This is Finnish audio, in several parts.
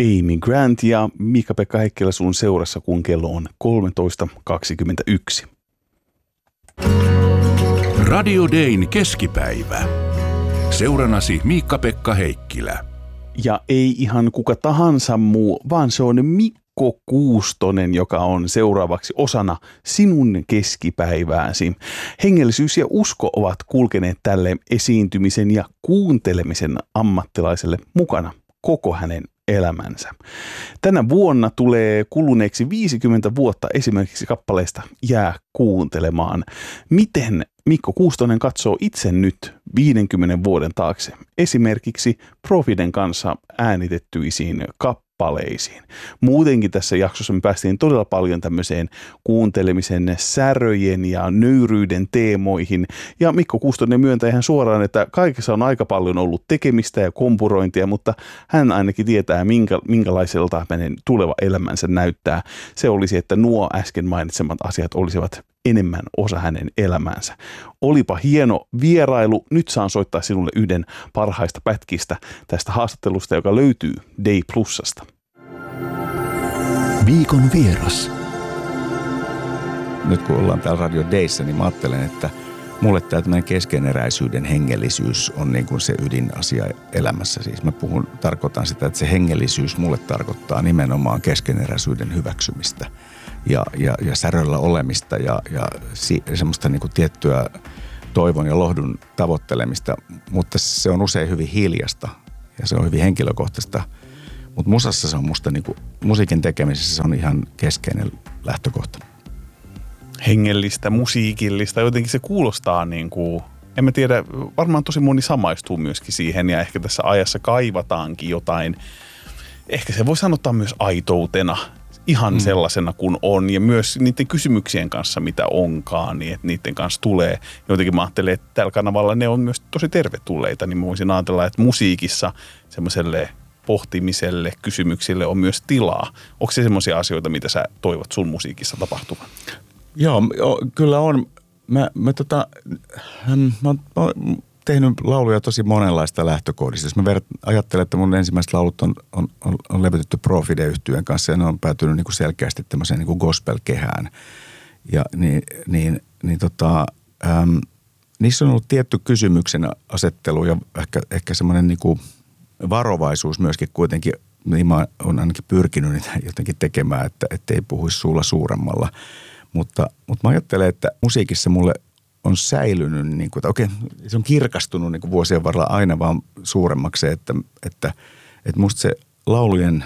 Amy Grant ja Miikka-Pekka Heikkilä sun seurassa, kun kello on 13.21. Radio Dayn keskipäivä. Seurannasi Miikka-Pekka Heikkilä. Ja ei ihan kuka tahansa muu, vaan se on Mikko Kuustonen, joka on seuraavaksi osana sinun keskipäivääsi. Hengellisyys ja usko ovat kulkeneet tälle esiintymisen ja kuuntelemisen ammattilaiselle mukana koko hänen elämänsä. Tänä vuonna tulee kuluneeksi 50 vuotta esimerkiksi kappaleesta Jää kuuntelemaan. Miten Mikko Kuustonen katsoo itse nyt 50 vuoden taakse esimerkiksi Profiden kanssa äänitettyisiin kappaleisiin? Muutenkin tässä jaksossa me päästiin todella paljon tämmöiseen kuuntelemisen säröjen ja nöyryyden teemoihin. Ja Mikko Kuustonen myöntää ihan suoraan, että kaikessa on aika paljon ollut tekemistä ja kompurointia, mutta hän ainakin tietää, minkälaiselta hänen tuleva elämänsä näyttää. Se olisi, että nuo äsken mainitsemat asiat olisivat enemmän osa hänen elämäänsä. Olipa hieno vierailu. Nyt saan soittaa sinulle yhden parhaista pätkistä tästä haastattelusta, joka löytyy Day Plusasta. Viikon vieras. Nyt kun ollaan täällä Radio Dayssä, niin mä ajattelen, että mulle tämä tämmöinen keskeneräisyyden hengellisyys on niin kuin se ydinasia elämässä. Siis mä tarkoitan sitä, että se hengellisyys mulle tarkoittaa nimenomaan keskeneräisyyden hyväksymistä ja säröllä olemista ja semmoista niin kuin tiettyä toivon ja lohdun tavoittelemista, mutta se on usein hyvin hiljasta ja se on hyvin henkilökohtaista. Mutta musassa se on musta niin kuin, musiikin tekemisessä se on ihan keskeinen lähtökohta. Hengellistä, musiikillista, jotenkin se kuulostaa niin kuin, en mä tiedä, varmaan tosi moni samaistuu myöskin siihen ja ehkä tässä ajassa kaivataankin jotain, ehkä se voi sanottaa myös aitoutena, ihan sellaisena kuin on ja myös niiden kysymyksien kanssa, mitä onkaan, niin että niiden kanssa tulee. Jotenkin mä ajattelen, että tällä kanavalla ne on myös tosi tervetulleita, niin mä voisin ajatella, että musiikissa semmoiselle pohtimiselle, kysymyksille on myös tilaa. Onko se semmoisia asioita, mitä sä toivot sun musiikissa tapahtuvan? Joo, kyllä on. Mä oon tehnyt lauluja tosi monenlaista lähtökohdista. Jos mä ajattelen, että mun ensimmäiset laulut on levytetty Profide-yhtyeen kanssa ja ne on päätynyt niin kuin selkeästi tämmöiseen niin kuin gospel-kehään. Ja niissä on ollut tietty kysymyksen asettelu ja ehkä semmoinen niin kuin varovaisuus myöskin kuitenkin. Niin mä oon ainakin pyrkinyt niitä jotenkin tekemään, että ei puhuisi suulla suuremmalla. Mutta mä ajattelen, että musiikissa mulle on säilynyt, niin kuin, että okei, se on kirkastunut niin kuin vuosien varrella aina vaan suuremmaksi, että musta se laulujen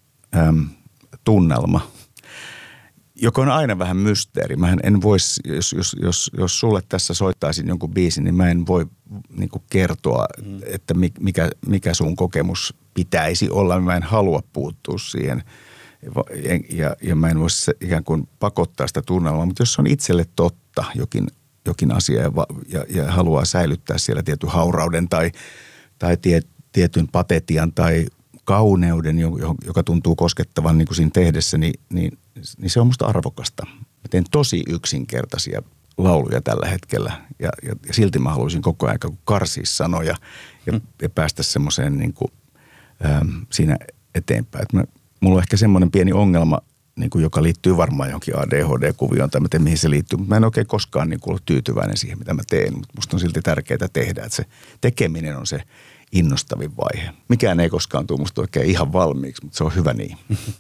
tunnelma, joka on aina vähän mysteeri. Mä en voisi, jos sulle tässä soittaisin jonkun biisin, niin mä en voi niin kuin kertoa, että mikä sun kokemus pitäisi olla. Mä en halua puuttua siihen. Ja mä en voi ikään kuin pakottaa sitä tunnelmaa, mutta jos on itselle totta jokin asia ja haluaa säilyttää siellä tietyn haurauden tai tietyn patetian tai kauneuden, joka tuntuu koskettavan niin kuin siinä tehdessä, niin se on musta arvokasta. Mä teen tosi yksinkertaisia lauluja tällä hetkellä ja silti mä haluaisin koko ajan karsia sanoja ja päästä semmoiseen niin kuin, siinä eteenpäin. Mulla on ehkä semmoinen pieni ongelma, niin kuin, joka liittyy varmaan johonkin ADHD-kuvioon tai mä tiedän, mihin se liittyy. Mutta mä en oikein koskaan niin kuin, ollut tyytyväinen siihen, mitä mä teen. Mutta musta on silti tärkeää tehdä, että se tekeminen on se innostavin vaihe. Mikään ei koskaan tule musta oikein ihan valmiiksi, mutta se on hyvä niin.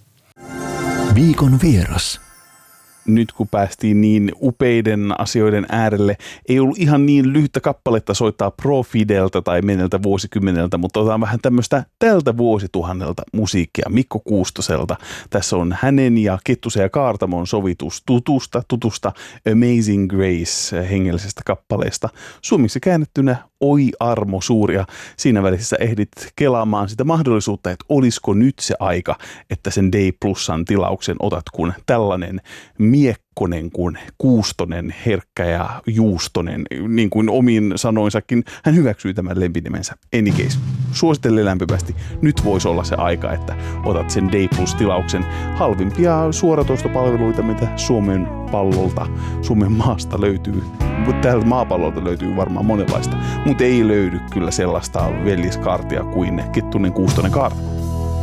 Viikon vieras. Nyt kun päästiin niin upeiden asioiden äärelle, ei ollut ihan niin lyhyttä kappaletta soittaa Profidelta tai meneltä vuosikymmeneltä, mutta otetaan vähän tämmöistä tältä vuosituhannelta musiikkia Mikko Kuustoselta. Tässä on hänen ja Kettusen ja Kaartamon sovitus tutusta Amazing Grace hengellisestä kappaleesta. Suomeksi käännettynä Oi armo suuria. Siinä välissä ehdit kelaamaan sitä mahdollisuutta, että olisiko nyt se aika, että sen Day Plusan tilauksen otat, kun tällainen miekkonen kuin Kuustonen, herkkä ja juustonen, niin kuin omin sanoinsakin, hän hyväksyy tämän lempinimensä. Any case, suosittelen lämpimästi. Nyt voisi olla se aika, että otat sen Day Plus-tilauksen. Halvimpia suoratoistopalveluita, mitä Suomen pallolta, Suomen maasta löytyy. Täältä maapallolta löytyy varmaan monenlaista, mutta ei löydy kyllä sellaista veljeskaartia kuin Kettunen, Kuustonen, Kaartamo.